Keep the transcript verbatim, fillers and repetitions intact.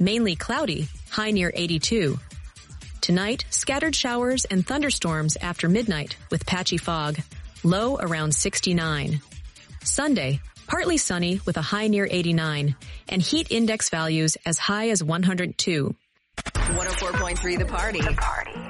mainly cloudy, high near eighty-two. Tonight, scattered showers and thunderstorms after midnight with patchy fog, low around sixty-nine. Sunday, partly sunny with a high near eighty-nine, and heat index values as high as one hundred two. one oh four point three The Party. The Party.